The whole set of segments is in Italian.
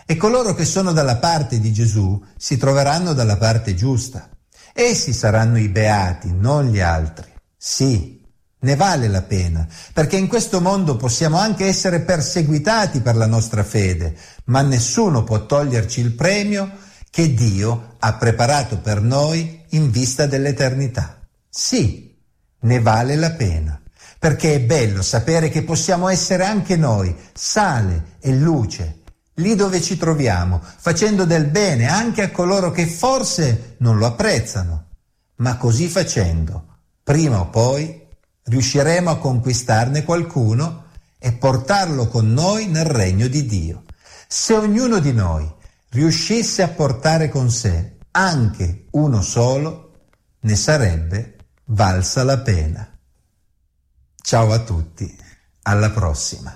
E coloro che sono dalla parte di Gesù si troveranno dalla parte giusta. Essi saranno i beati, non gli altri. Sì, ne vale la pena, perché in questo mondo possiamo anche essere perseguitati per la nostra fede, ma nessuno può toglierci il premio che Dio ha preparato per noi in vista dell'eternità. Sì, ne vale la pena, perché è bello sapere che possiamo essere anche noi sale e luce, lì dove ci troviamo, facendo del bene anche a coloro che forse non lo apprezzano, ma così facendo, prima o poi, riusciremo a conquistarne qualcuno e portarlo con noi nel regno di Dio. Se ognuno di noi riuscisse a portare con sé anche uno solo, ne sarebbe valsa la pena. Ciao a tutti, alla prossima.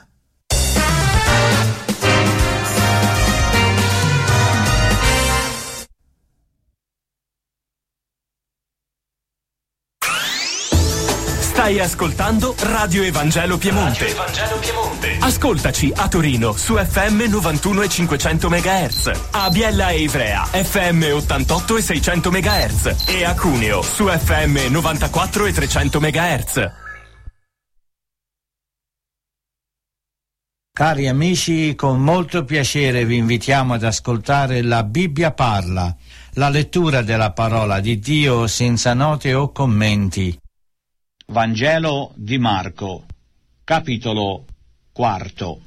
Stai ascoltando Radio Evangelo Piemonte. Radio Evangelo Piemonte. Ascoltaci a Torino su FM 91 e 500 MHz, a Biella e Ivrea FM 88 e 600 MHz e a Cuneo su FM 94 e 300 MHz. Cari amici, con molto piacere vi invitiamo ad ascoltare La Bibbia parla, la lettura della parola di Dio senza note o commenti. Vangelo di Marco, capitolo 4.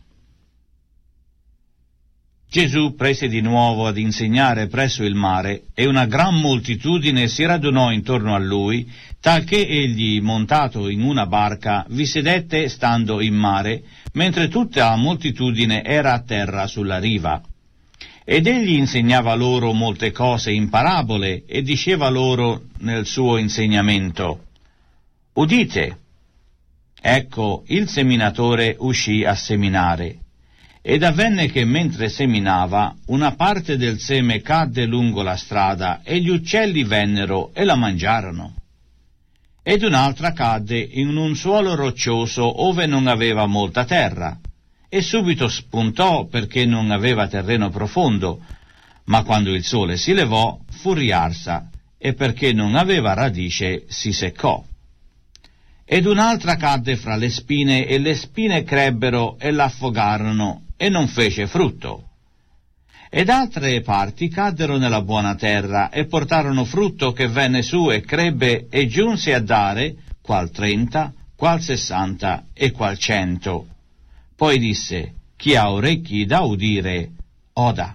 Gesù prese di nuovo ad insegnare presso il mare, e una gran moltitudine si radunò intorno a lui, talché egli, montato in una barca, vi sedette stando in mare, mentre tutta la moltitudine era a terra sulla riva. Ed egli insegnava loro molte cose in parabole, e diceva loro nel suo insegnamento: udite, ecco, il seminatore uscì a seminare, ed avvenne che mentre seminava, una parte del seme cadde lungo la strada, e gli uccelli vennero e la mangiarono. Ed un'altra cadde in un suolo roccioso ove non aveva molta terra, e subito spuntò perché non aveva terreno profondo, ma quando il sole si levò fu riarsa, e perché non aveva radice si seccò. Ed un'altra cadde fra le spine, e le spine crebbero e l'affogarono, e non fece frutto. Ed altre parti caddero nella buona terra, e portarono frutto che venne su e crebbe, e giunse a dare, qual 30, qual 60 e qual 100. Poi disse: chi ha orecchi da udire, oda.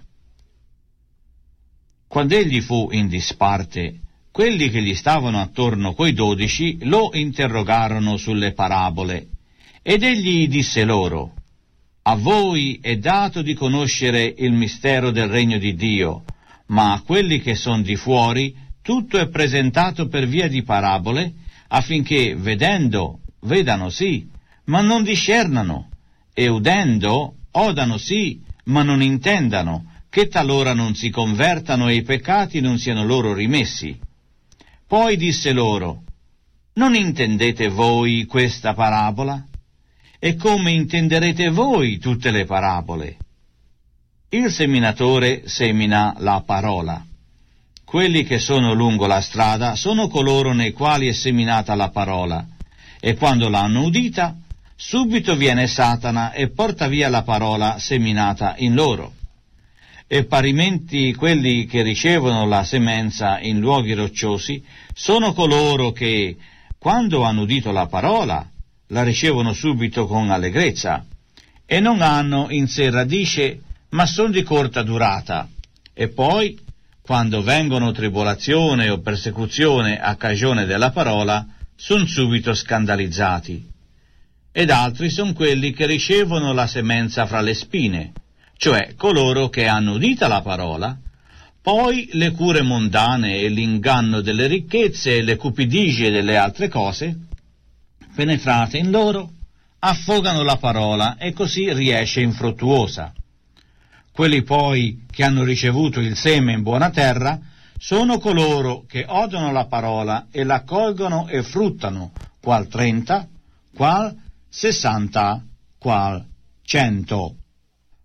Quando egli fu in disparte, quelli che gli stavano attorno coi 12 lo interrogarono sulle parabole, ed egli disse loro: a voi è dato di conoscere il mistero del regno di Dio, ma a quelli che son di fuori tutto è presentato per via di parabole, affinché vedendo vedano sì, ma non discernano, e udendo odano sì, ma non intendano, che talora non si convertano e i peccati non siano loro rimessi. Poi disse loro: non intendete voi questa parabola? E come intenderete voi tutte le parabole? Il seminatore semina la parola. Quelli che sono lungo la strada sono coloro nei quali è seminata la parola, e quando l'hanno udita, subito viene Satana e porta via la parola seminata in loro. E parimenti quelli che ricevono la semenza in luoghi rocciosi sono coloro che, quando hanno udito la parola, la ricevono subito con allegrezza, e non hanno in sé radice, ma sono di corta durata, e poi, quando vengono tribolazione o persecuzione a cagione della parola, sono subito scandalizzati. Ed altri sono quelli che ricevono la semenza fra le spine, cioè coloro che hanno udita la parola, poi le cure mondane e l'inganno delle ricchezze e le cupidigie delle altre cose, penetrate in loro, affogano la parola e così riesce infruttuosa. Quelli poi che hanno ricevuto il seme in buona terra sono coloro che odono la parola e la accolgono e fruttano, qual 30, qual 60, qual 100.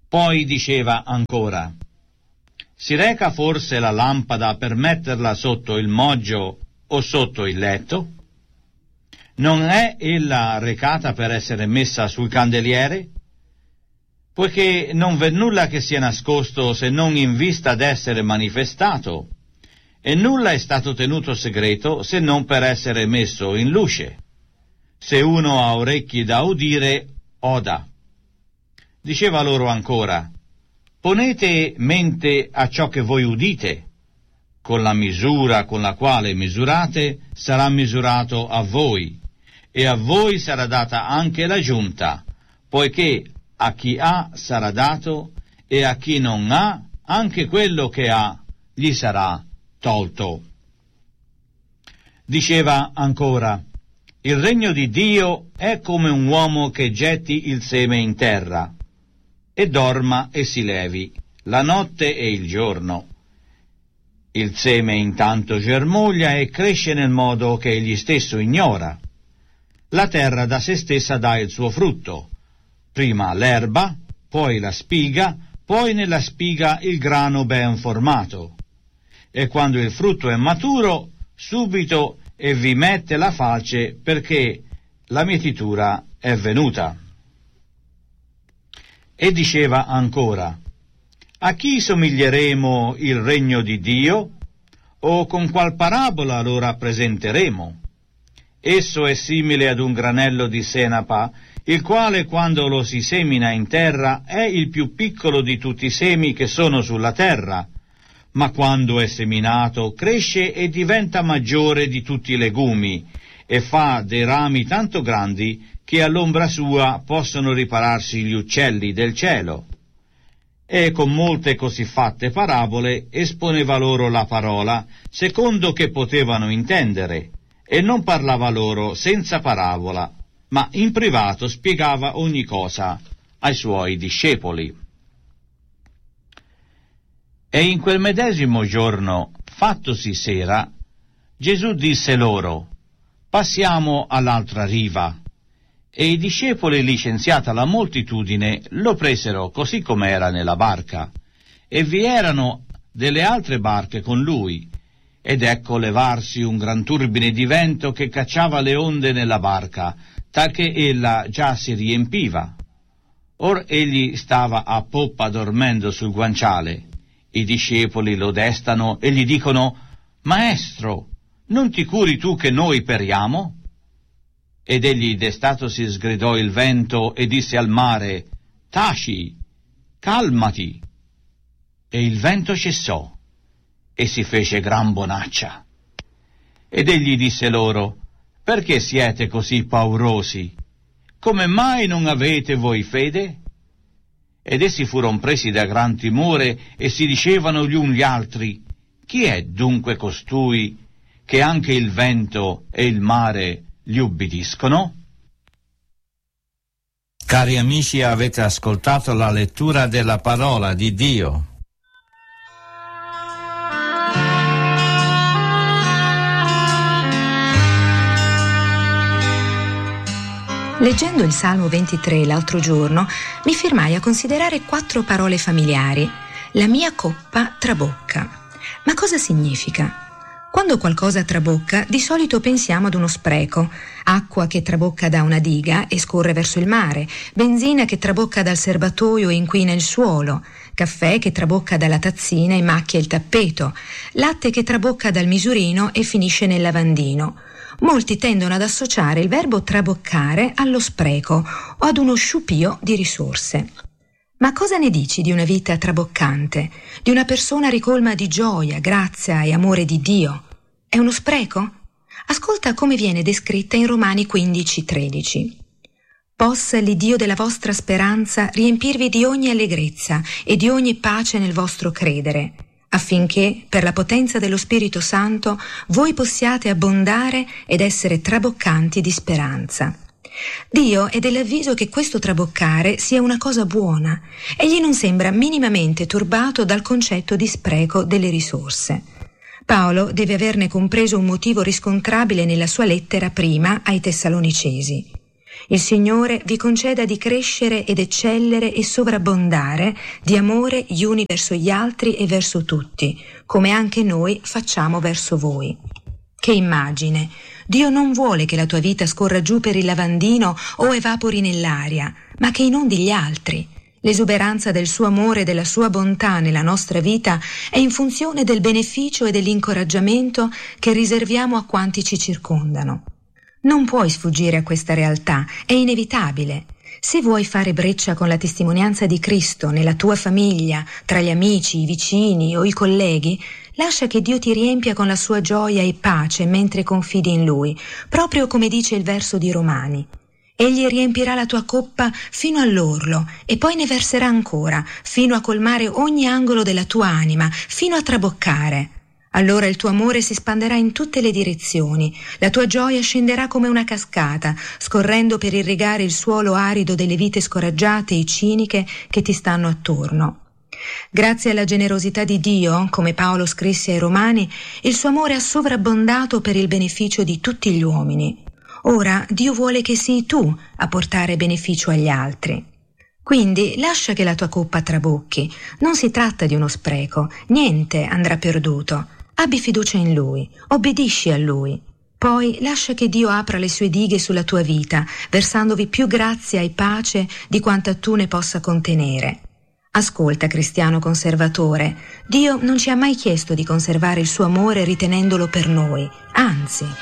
Poi diceva ancora: si reca forse la lampada per metterla sotto il moggio o sotto il letto? Non è ella recata per essere messa sul candeliere? Poiché non v'è nulla che sia nascosto se non in vista d'essere manifestato, e nulla è stato tenuto segreto se non per essere messo in luce. Se uno ha orecchi da udire, oda. Diceva loro ancora: ponete mente a ciò che voi udite. Con la misura con la quale misurate sarà misurato a voi, e a voi sarà data anche la giunta, poiché a chi ha sarà dato, e a chi non ha anche quello che ha gli sarà tolto. Diceva ancora: il regno di Dio è come un uomo che getti il seme in terra, e dorma e si levi, la notte e il giorno. Il seme intanto germoglia e cresce nel modo che egli stesso ignora. La terra da se stessa dà il suo frutto, prima l'erba, poi la spiga, poi nella spiga il grano ben formato. E quando il frutto è maturo, subito vi mette la falce, perché la mietitura è venuta. E diceva ancora: a chi somiglieremo il regno di Dio? O con qual parabola lo rappresenteremo? Esso è simile ad un granello di senape, il quale quando lo si semina in terra è il più piccolo di tutti i semi che sono sulla terra, ma quando è seminato cresce e diventa maggiore di tutti i legumi, e fa dei rami tanto grandi che all'ombra sua possono ripararsi gli uccelli del cielo. E con molte così fatte parabole esponeva loro la parola, secondo che potevano intendere, e non parlava loro senza parabola, ma in privato spiegava ogni cosa ai suoi discepoli. E in quel medesimo giorno, fattosi sera, Gesù disse loro: passiamo all'altra riva. E i discepoli, licenziata la moltitudine, lo presero così com'era nella barca, e vi erano delle altre barche con lui, ed ecco levarsi un gran turbine di vento che cacciava le onde nella barca, talché ella già si riempiva. Or egli stava a poppa dormendo sul guanciale. I discepoli lo destano e gli dicono: Maestro, non ti curi tu che noi periamo? Ed egli destatosi sgridò il vento e disse al mare: taci, calmati. E il vento cessò, e si fece gran bonaccia. Ed egli disse loro: perché siete così paurosi? Come mai non avete voi fede? Ed essi furono presi da gran timore e si dicevano gli uni gli altri: chi è dunque costui che anche il vento e il mare gli ubbidiscono? Cari amici, avete ascoltato la lettura della parola di Dio. Leggendo il Salmo 23 l'altro giorno, mi fermai a considerare 4 parole familiari. La mia coppa trabocca. Ma cosa significa? Quando qualcosa trabocca, di solito pensiamo ad uno spreco: acqua che trabocca da una diga e scorre verso il mare, benzina che trabocca dal serbatoio e inquina il suolo, caffè che trabocca dalla tazzina e macchia il tappeto, latte che trabocca dal misurino e finisce nel lavandino. Molti tendono ad associare il verbo traboccare allo spreco o ad uno sciupio di risorse. Ma cosa ne dici di una vita traboccante, di una persona ricolma di gioia, grazia e amore di Dio? È uno spreco? Ascolta come viene descritta in Romani 15:13. Possa l'Iddio della vostra speranza riempirvi di ogni allegrezza e di ogni pace nel vostro credere, affinché, per la potenza dello Spirito Santo, voi possiate abbondare ed essere traboccanti di speranza. Dio è dell'avviso che questo traboccare sia una cosa buona. Egli non sembra minimamente turbato dal concetto di spreco delle risorse. Paolo deve averne compreso un motivo riscontrabile nella sua lettera prima ai Tessalonicesi. Il Signore vi conceda di crescere ed eccellere e sovrabbondare di amore gli uni verso gli altri e verso tutti, come anche noi facciamo verso voi. Che immagine! Dio non vuole che la tua vita scorra giù per il lavandino o evapori nell'aria, ma che inondi gli altri. L'esuberanza del suo amore e della sua bontà nella nostra vita è in funzione del beneficio e dell'incoraggiamento che riserviamo a quanti ci circondano. Non puoi sfuggire a questa realtà, è inevitabile. Se vuoi fare breccia con la testimonianza di Cristo nella tua famiglia, tra gli amici, i vicini o i colleghi, lascia che Dio ti riempia con la sua gioia e pace mentre confidi in Lui, proprio come dice il verso di Romani. Egli riempirà la tua coppa fino all'orlo e poi ne verserà ancora, fino a colmare ogni angolo della tua anima, fino a traboccare. Allora il tuo amore si spanderà in tutte le direzioni, la tua gioia scenderà come una cascata, scorrendo per irrigare il suolo arido delle vite scoraggiate e ciniche che ti stanno attorno. Grazie alla generosità di Dio, come Paolo scrisse ai Romani, il suo amore ha sovrabbondato per il beneficio di tutti gli uomini. Ora Dio vuole che sii tu a portare beneficio agli altri. Quindi lascia che la tua coppa trabocchi, non si tratta di uno spreco, niente andrà perduto. Abbi fiducia in Lui, obbedisci a Lui. Poi lascia che Dio apra le sue dighe sulla tua vita, versandovi più grazia e pace di quanta tu ne possa contenere. Ascolta, cristiano conservatore, Dio non ci ha mai chiesto di conservare il suo amore ritenendolo per noi, anzi,